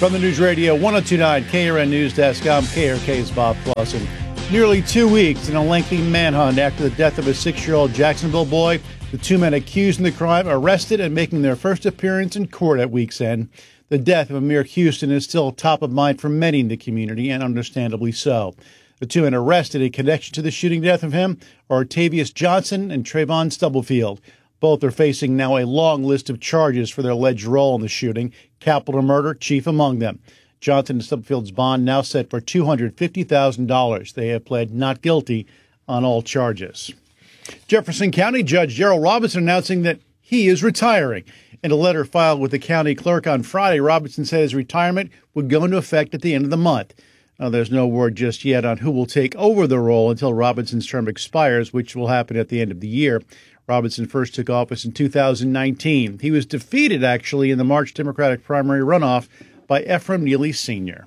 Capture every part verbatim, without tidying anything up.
From the News Radio one oh two point nine K R N News Desk, I'm K R K's Bob Clausen. Nearly two weeks in a lengthy manhunt after the death of a six-year-old Jacksonville boy, the two men accused in the crime arrested and making their first appearance in court at week's end. The death of Amir Houston is still top of mind for many in the community, and understandably so. The two men arrested in connection to the shooting death of him are Tavius Johnson and Trayvon Stubblefield. Both are facing now a long list of charges for their alleged role in the shooting, capital murder chief among them. Johnson and Stubblefield's bond now set for two hundred fifty thousand dollars. They have pled not guilty on all charges. Jefferson County Judge Gerald Robinson announcing that he is retiring. In a letter filed with the county clerk on Friday, Robinson said his retirement would go into effect at the end of the month. Now, there's no word just yet on who will take over the role until Robinson's term expires, which will happen at the end of the year. Robinson first took office in two thousand nineteen. He was defeated, actually, in the March Democratic primary runoff by Ephraim Neely Senior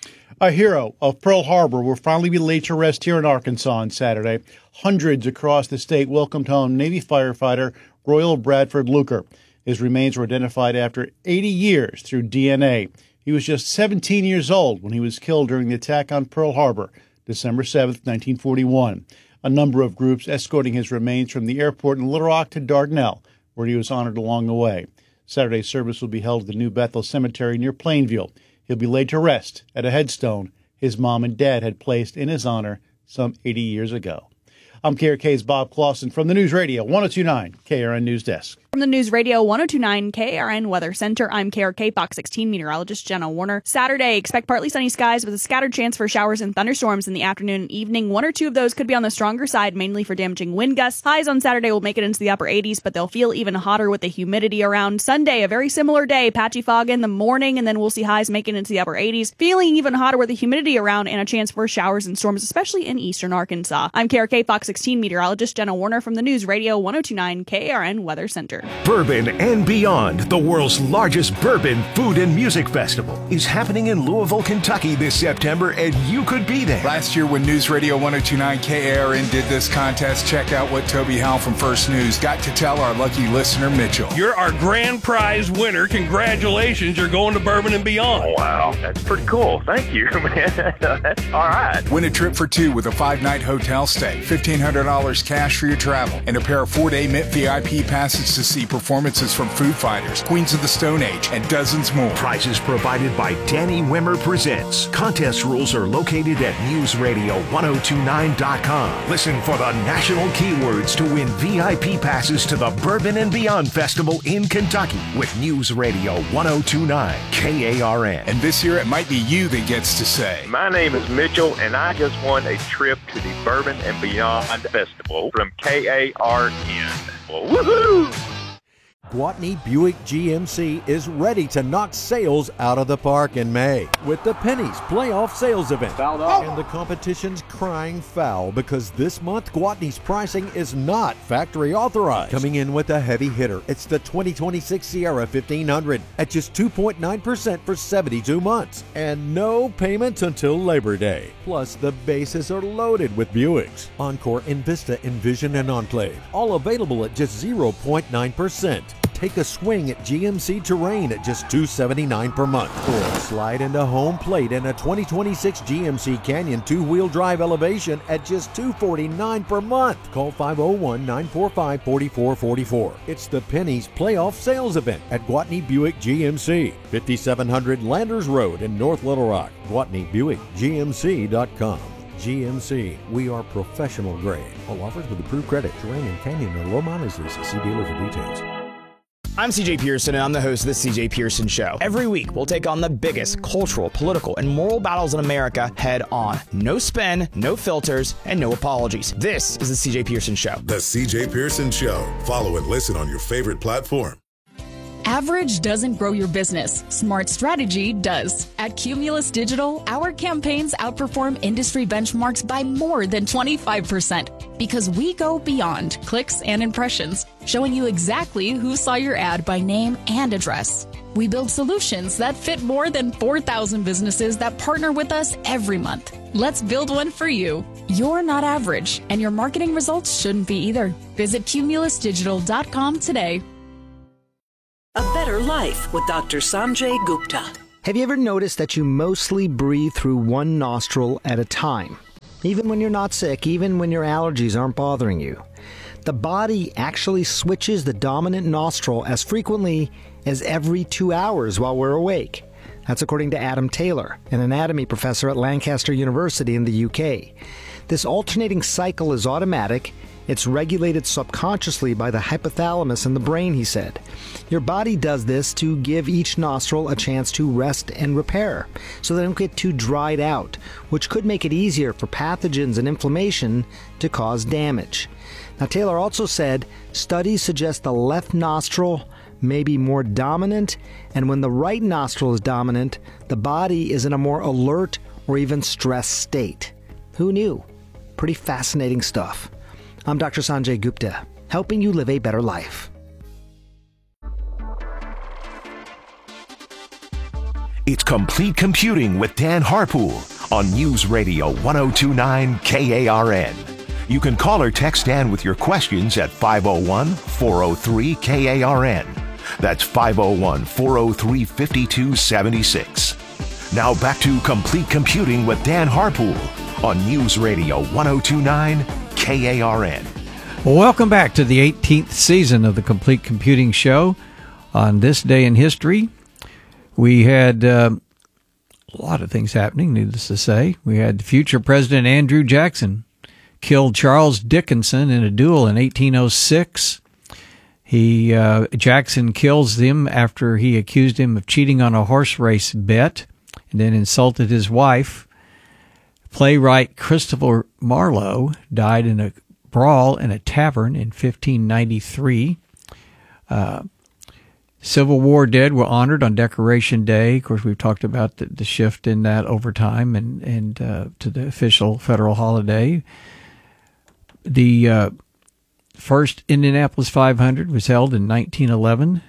A hero of Pearl Harbor will finally be laid to rest here in Arkansas on Saturday. Hundreds across the state welcomed home Navy firefighter Royal Bradford Luker. His remains were identified after eighty years through D N A. He was just seventeen years old when he was killed during the attack on Pearl Harbor, December seventh, nineteen forty-one. A number of groups escorting his remains from the airport in Little Rock to Dardanelle, where he was honored along the way. Saturday's service will be held at the New Bethel Cemetery near Plainview. He'll be laid to rest at a headstone his mom and dad had placed in his honor some eighty years ago. I'm K R K's Bob Clausen from the News Radio one oh two point nine K R N News Desk. From the News Radio one oh two point nine K R N Weather Center, I'm K R K Fox sixteen meteorologist Jenna Warner. Saturday, expect partly sunny skies with a scattered chance for showers and thunderstorms in the afternoon and evening. One or two of those could be on the stronger side, mainly for damaging wind gusts. Highs on Saturday will make it into the upper eighties, but they'll feel even hotter with the humidity around. Sunday, a very similar day, patchy fog in the morning, and then we'll see highs making it into the upper eighties, feeling even hotter with the humidity around and a chance for showers and storms, especially in eastern Arkansas. I'm K R K Fox sixteen meteorologist Jenna Warner from the News Radio one oh two point nine K R N Weather Center. Bourbon and Beyond, the world's largest bourbon food and music festival, is happening in Louisville, Kentucky this September, and you could be there. Last year when News Radio one oh two point nine K R N did this contest, check out what Toby Howell from First News got to tell our lucky listener, Mitchell. You're our grand prize winner. Congratulations, you're going to Bourbon and Beyond. Oh, wow, that's pretty cool. Thank you, man. That's all right. Win a trip for two with a five-night hotel stay, fifteen hundred dollars cash for your travel, and a pair of four-day Mint V I P passes to see performances from Foo Fighters, Queens of the Stone Age, and dozens more. Prizes provided by Danny Wimmer Presents. Contest rules are located at news radio one oh two nine dot com. Listen for the national keywords to win V I P passes to the Bourbon and Beyond Festival in Kentucky with News Radio one oh two point nine K A R N. And this year it might be you that gets to say, my name is Mitchell, and I just won a trip to the Bourbon and Beyond Festival from K A R N. Well, woohoo! Gwatney Buick G M C is ready to knock sales out of the park in May with the Pennies Playoff Sales Event. Oh. And the competition's crying foul because this month Gwatney's pricing is not factory authorized. Coming in with a heavy hitter, it's the twenty twenty-six Sierra fifteen hundred at just two point nine percent for seventy-two months and no payments until Labor Day. Plus, the bases are loaded with Buicks. Encore, Envista, Envision, and Enclave, all available at just zero point nine percent. Take a swing at G M C Terrain at just two hundred seventy-nine dollars per month. Or slide into home plate in a twenty twenty-six G M C Canyon two-wheel drive elevation at just two hundred forty-nine dollars per month. Call five oh one, nine four five, four four four four. It's the Pennies Playoff Sales Event at Gwatney Buick G M C, fifty-seven hundred Landers Road in North Little Rock. Gwatney Buick G M C dot com. G M C, we are professional grade. All offers with approved credit. Terrain and Canyon are low mileage leases. See dealer for details. I'm C J Pearson, and I'm the host of the C J Pearson Show. Every week, we'll take on the biggest cultural, political, and moral battles in America head on. No spin, no filters, and no apologies. This is the C J Pearson Show. The C J Pearson Show. Follow and listen on your favorite platform. Average doesn't grow your business. Smart strategy does. At Cumulus Digital, our campaigns outperform industry benchmarks by more than twenty-five percent because we go beyond clicks and impressions, showing you exactly who saw your ad by name and address. We build solutions that fit more than four thousand businesses that partner with us every month. Let's build one for you. You're not average, and your marketing results shouldn't be either. Visit cumulus digital dot com today. A Better Life with Doctor Sanjay Gupta. Have you ever noticed that you mostly breathe through one nostril at a time? Even when you're not sick, even when your allergies aren't bothering you. The body actually switches the dominant nostril as frequently as every two hours while we're awake. That's according to Adam Taylor, an anatomy professor at Lancaster University in the U K. This alternating cycle is automatic. It's regulated subconsciously by the hypothalamus in the brain, he said. Your body does this to give each nostril a chance to rest and repair, so they don't get too dried out, which could make it easier for pathogens and inflammation to cause damage. Now, Taylor also said studies suggest the left nostril may be more dominant, and when the right nostril is dominant, the body is in a more alert or even stressed state. Who knew? Pretty fascinating stuff. I'm Doctor Sanjay Gupta, helping you live a better life. It's Complete Computing with Dan Harpool on News Radio ten twenty-nine K A R N. You can call or text Dan with your questions at five oh one, four oh three, K A R N. That's five oh one, four oh three, five two seven six. Now back to Complete Computing with Dan Harpool on News Radio ten twenty-nine K A R N. Welcome back to the eighteenth season of the Complete Computing Show. On this day in history, we had uh, a lot of things happening, needless to say. We had future President Andrew Jackson killed Charles Dickinson in a duel in eighteen oh six. He uh, Jackson kills him after he accused him of cheating on a horse race bet and then insulted his wife. Playwright Christopher Marlowe died in a brawl in a tavern in fifteen ninety-three. Uh, Civil War dead were honored on Decoration Day. Of course, we've talked about the, the shift in that over time and, and uh, to the official federal holiday. The uh, first Indianapolis five hundred was held in nineteen eleven.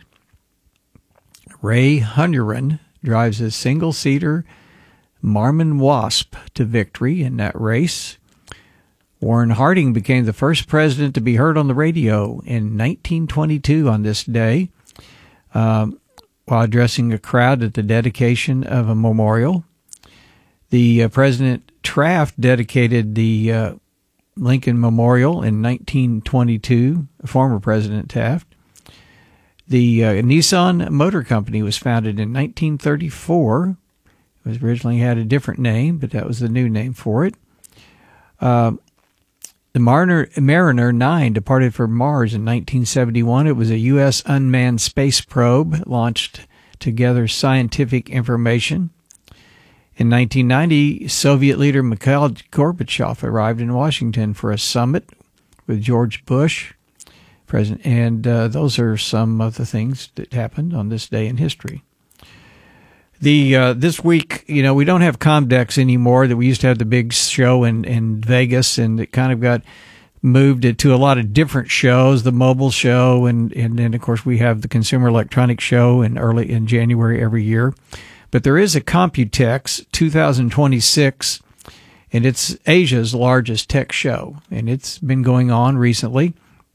Ray Hunyarin drives a single-seater Marmon Wasp to victory in that race. Warren Harding became the first president to be heard on the radio in nineteen twenty-two on this day, um, while addressing a crowd at the dedication of a memorial. The uh, President Taft dedicated the uh, Lincoln Memorial in nineteen twenty-two, former President Taft. The uh, Nissan Motor Company was founded in nineteen thirty-four. It was originally had a different name, but that was the new name for it. Uh, the Mariner, Mariner nine departed for Mars in nineteen seventy-one. It was a U S unmanned space probe launched to gather scientific information. In nineteen ninety, Soviet leader Mikhail Gorbachev arrived in Washington for a summit with George Bush, president, and uh, those are some of the things that happened on this day in history. The uh, this week, you know, we don't have Comdex anymore. That we used to have the big show in, in Vegas, and it kind of got moved to a lot of different shows. The mobile show, and and then of course we have the Consumer Electronics Show in early in January every year. But there is a Computex twenty twenty-six, and it's Asia's largest tech show, and it's been going on recently.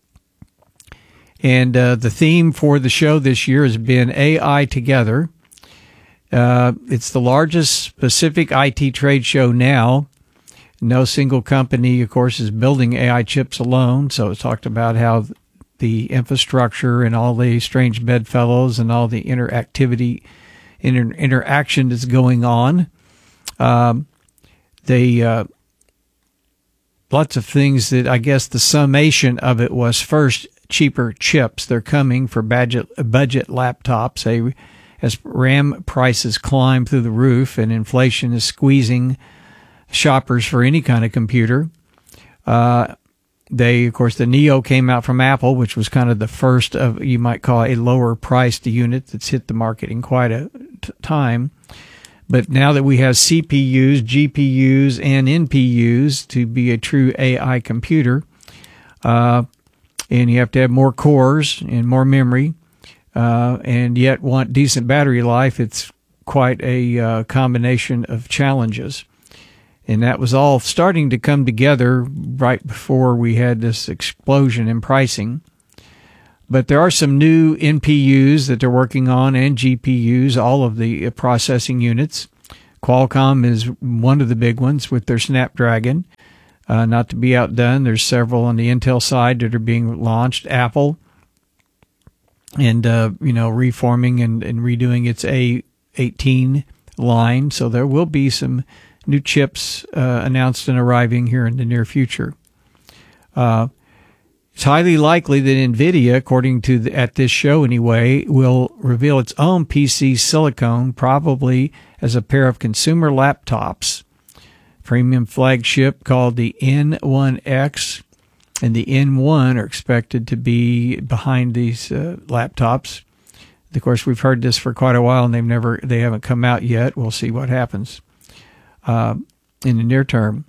And uh, the theme for the show this year has been A I Together. Uh, it's the largest specific I T trade show now. No single company, of course, is building A I chips alone. So it's talked about how the infrastructure and all the strange bedfellows and all the interactivity, inter- interaction that's going on. Um, they uh, lots of things that I guess the summation of it was first cheaper chips. They're coming for budget budget laptops. They As RAM prices climb through the roof and inflation is squeezing shoppers for any kind of computer. Uh, they, of course, the Neo came out from Apple, which was kind of the first of, you might call a lower priced unit that's hit the market in quite a t- time. But now that we have C P Us, G P Us, and N P Us to be a true A I computer, uh, and you have to have more cores and more memory, Uh, and yet want decent battery life, it's quite a uh, combination of challenges. And that was all starting to come together right before we had this explosion in pricing. But there are some new N P Us that they're working on and G P Us, all of the processing units. Qualcomm is one of the big ones with their Snapdragon. Uh, not to be outdone, there's several on the Intel side that are being launched. Apple, and uh, you know, reforming and, and redoing its A eighteen line. So there will be some new chips uh, announced and arriving here in the near future. Uh, it's highly likely that NVIDIA, according to the, at this show anyway, will reveal its own P C silicone, probably as a pair of consumer laptops. Premium flagship called the N one X and the N one are expected to be behind these uh, laptops. Of course, we've heard this for quite a while, and they've never, they haven't come out yet. We'll see what happens uh, in the near term.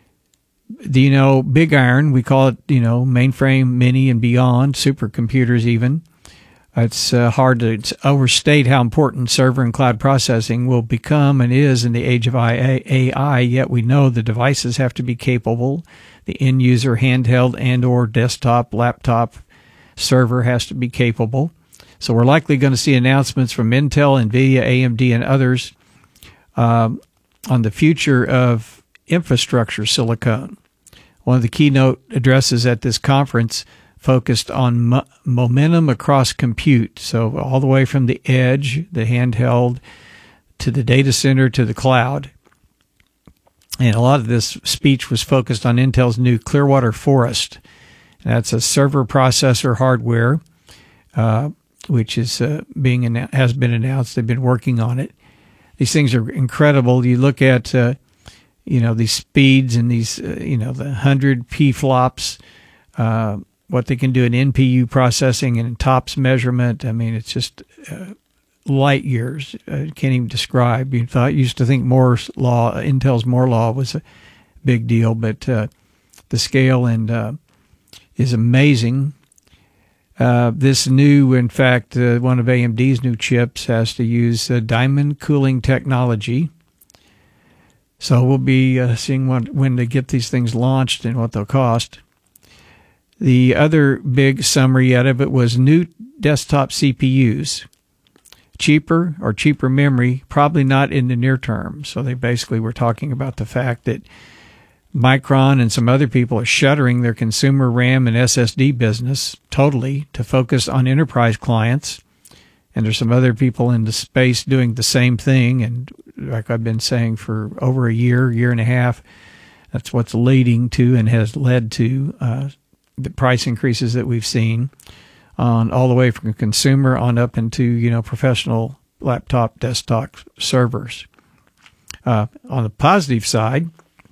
Do you know Big Iron? We call it, you know, mainframe, mini, and beyond, supercomputers even. It's uh, hard to overstate how important server and cloud processing will become and is in the age of A I, yet we know the devices have to be capable. The end-user handheld and or desktop, laptop server has to be capable. So we're likely going to see announcements from Intel, NVIDIA, A M D, and others um, on the future of infrastructure silicone. One of the keynote addresses at this conference focused on mo- momentum across compute. So all the way from the edge, the handheld, to the data center, to the cloud. And a lot of this speech was focused on Intel's new Clearwater Forest. That's a server processor hardware, uh, which is uh, being annou- has been announced. They've been working on it. These things are incredible. You look at, uh, you know, these speeds and these, uh, you know, the one hundred P flops, uh, what they can do in N P U processing and in TOPS measurement. I mean, it's just uh, light years. I can't even describe. You thought, used to think Moore's law, Intel's Moore law was a big deal, but uh, the scale and uh, is amazing. Uh, this new, in fact, uh, one of A M D's new chips has to use uh, diamond cooling technology. So we'll be uh, seeing what, when they get these things launched and what they'll cost. The other big summary out of it was new desktop C P Us. Cheaper or cheaper memory, probably not in the near term. So they basically were talking about the fact that Micron and some other people are shuttering their consumer RAM and S S D business totally to focus on enterprise clients. And there's some other people in the space doing the same thing. And like I've been saying for over a year, year and a half, that's what's leading to and has led to uh, the price increases that we've seen on all the way from consumer on up into, you know, professional laptop, desktop servers. Uh, on the positive side,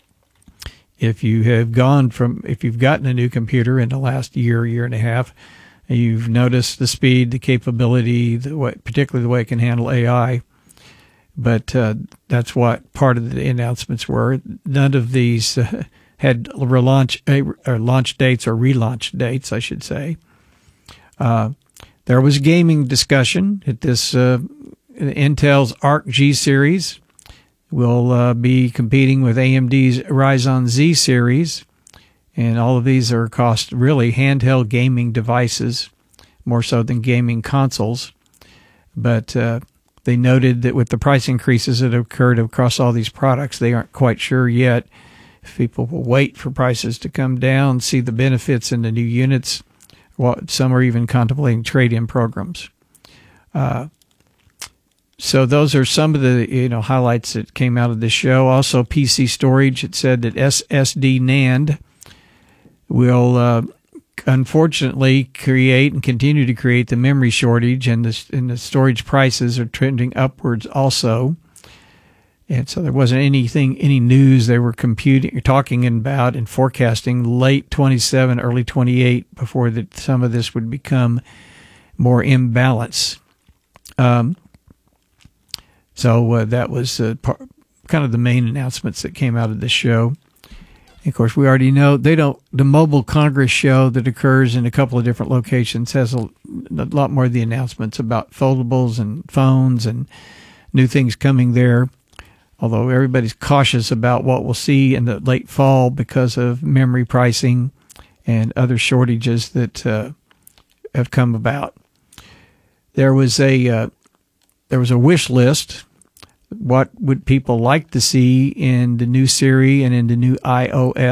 if you have gone from, if you've gotten a new computer in the last year, year and a half, and you've noticed the speed, the capability, the way, particularly the way it can handle A I, but uh, that's what part of the announcements were. None of these uh, had relaunch uh, or launch dates or relaunch dates, I should say. Uh, there was gaming discussion at this uh, Intel's Arc G series. Will uh, be competing with A M D's Ryzen Z series, and all of these are cost really handheld gaming devices, more so than gaming consoles. But uh, they noted that with the price increases that have occurred across all these products, they aren't quite sure yet if people will wait for prices to come down, see the benefits in the new units. Well, some are even contemplating trade-in programs. Uh, so those are some of the you know highlights that came out of this show. Also, P C storage. It said that S S D NAND will uh, unfortunately create and continue to create the memory shortage, and the, and the storage prices are trending upwards also. And so there wasn't anything, any news they were computing, talking about and forecasting late twenty-seven, early twenty-eight before that some of this would become more imbalance. Um, so uh, that was uh, part, kind of the main announcements that came out of this show. And of course, we already know they don't. The Mobile Congress show that occurs in a couple of different locations has a, a lot more of the announcements about foldables and phones and new things coming there. Although everybody's cautious about what we'll see in the late fall because of memory pricing and other shortages that uh, have come about. There was a uh, there was a wish list. What would people like to see in the new Siri and in the new iOS?